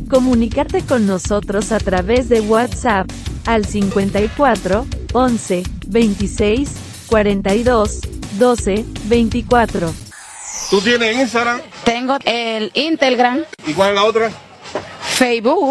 Comunicarte con nosotros a través de WhatsApp al 54 11 26 42 12 24. ¿Tú tienes Instagram? Tengo el Instagram. ¿Y cuál es la otra? Facebook.